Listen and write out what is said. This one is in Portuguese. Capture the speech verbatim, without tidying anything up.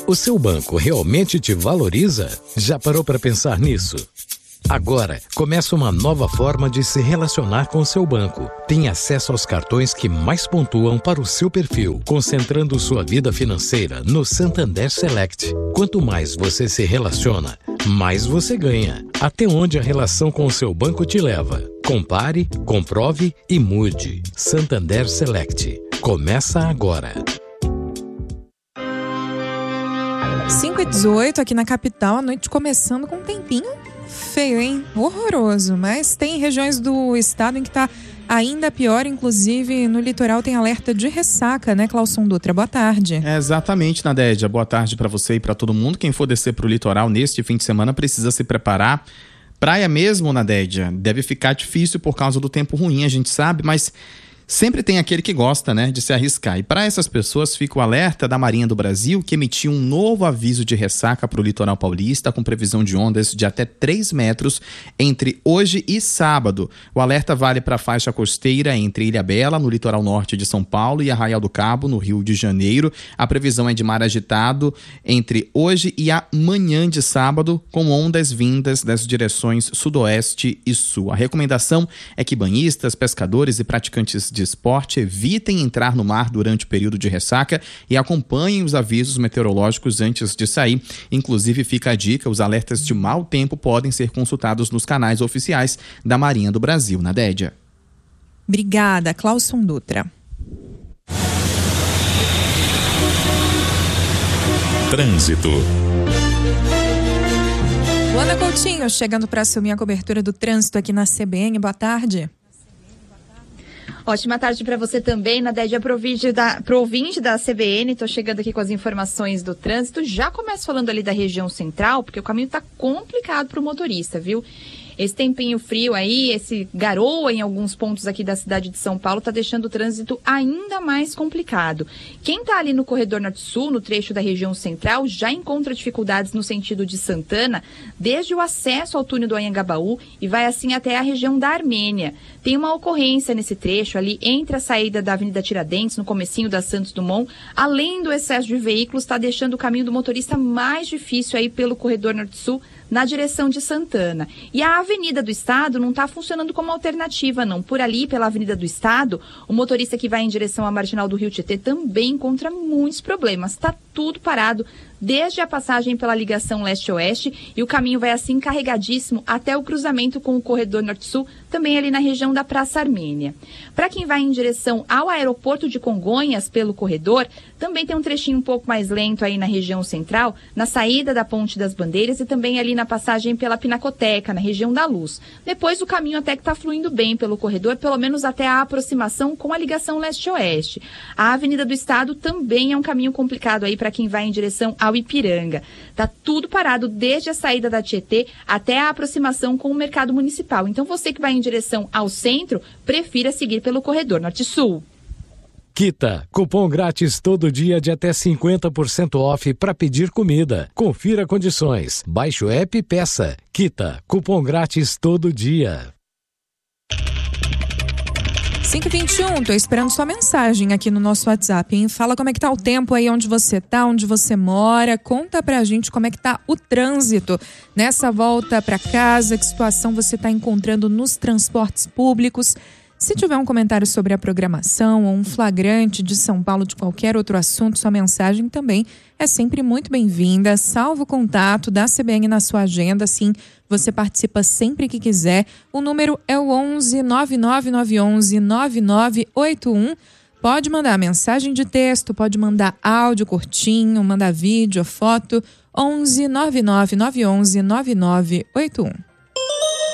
O seu banco realmente te valoriza? Já parou para pensar nisso? Agora, começa uma nova forma de se relacionar com o seu banco. Tem acesso aos cartões que mais pontuam para o seu perfil, concentrando sua vida financeira no Santander Select. Quanto mais você se relaciona, mais você ganha. Até onde a relação com o seu banco te leva? Compare, comprove e mude. Santander Select. Começa agora. cinco e dezoito aqui na capital, a noite começando com um tempinho feio, hein? Horroroso, mas tem regiões do estado em que tá ainda pior, inclusive no litoral tem alerta de ressaca, né, Clauson Dutra? Boa tarde. É, exatamente, Nadédia. Boa tarde para você e para todo mundo. Quem for descer pro litoral neste fim de semana precisa se preparar. Praia mesmo, Nadédia, deve ficar difícil por causa do tempo ruim, a gente sabe, mas sempre tem aquele que gosta, né, de se arriscar. E para essas pessoas fica o alerta da Marinha do Brasil, que emitiu um novo aviso de ressaca para o litoral paulista, com previsão de ondas de até três metros entre hoje e sábado. O alerta vale para a faixa costeira entre Ilhabela, no litoral norte de São Paulo, e Arraial do Cabo, no Rio de Janeiro. A previsão é de mar agitado entre hoje e amanhã de sábado, com ondas vindas das direções sudoeste e sul. A recomendação é que banhistas, pescadores e praticantes de esporte evitem entrar no mar durante o período de ressaca e acompanhem os avisos meteorológicos antes de sair. Inclusive, fica a dica, os alertas de mau tempo podem ser consultados nos canais oficiais da Marinha do Brasil. Nadédia. Obrigada, Clauson Dutra. Trânsito. Luana Coutinho, chegando para assumir a cobertura do trânsito aqui na C B N. Boa tarde. Ótima tarde para você também, Nadédia, pro ouvinte da C B N. Estou chegando aqui com as informações do trânsito. Já começo falando ali da região central, porque o caminho está complicado para o motorista, viu? Esse tempinho frio aí, esse garoa em alguns pontos aqui da cidade de São Paulo, está deixando o trânsito ainda mais complicado. Quem está ali no corredor norte-sul, no trecho da região central, já encontra dificuldades no sentido de Santana, desde o acesso ao túnel do Anhangabaú e vai assim até a região da Armênia. Tem uma ocorrência nesse trecho ali entre a saída da Avenida Tiradentes, no comecinho da Santos Dumont, além do excesso de veículos, está deixando o caminho do motorista mais difícil aí pelo corredor norte-sul, na direção de Santana. E a Avenida do Estado não está funcionando como alternativa, não. Por ali, pela Avenida do Estado, o motorista que vai em direção à Marginal do Rio Tietê também encontra muitos problemas. Está tudo parado, desde a passagem pela ligação leste-oeste, e o caminho vai assim carregadíssimo até o cruzamento com o corredor norte-sul, também ali na região da Praça Armênia. Para quem vai em direção ao aeroporto de Congonhas pelo corredor, também tem um trechinho um pouco mais lento aí na região central, na saída da Ponte das Bandeiras e também ali na passagem pela Pinacoteca, na região da Luz. Depois o caminho até que está fluindo bem pelo corredor, pelo menos até a aproximação com a ligação leste-oeste. A Avenida do Estado também é um caminho complicado aí para quem vai em direção ao Ipiranga. Tá tudo parado desde a saída da Tietê até a aproximação com o Mercado Municipal. Então você que vai em direção ao centro, prefira seguir pelo corredor norte-sul. Quita, cupom grátis todo dia de até cinquenta por cento off para pedir comida. Confira condições. Baixe o app e peça. Quita, cupom grátis todo dia. cinco e vinte e um, tô esperando sua mensagem aqui no nosso WhatsApp, hein? Fala como é que tá o tempo aí, onde você tá, onde você mora. Conta pra gente como é que tá o trânsito nessa volta pra casa, que situação você tá encontrando nos transportes públicos. Se tiver um comentário sobre a programação ou um flagrante de São Paulo de qualquer outro assunto, sua mensagem também é sempre muito bem-vinda. Salva o contato da C B N na sua agenda, assim você participa sempre que quiser. O número é o onze nove nove nove onze nove nove oito um. Pode mandar mensagem de texto, pode mandar áudio curtinho, mandar vídeo, foto. onze nove nove nove onze nove nove oito um.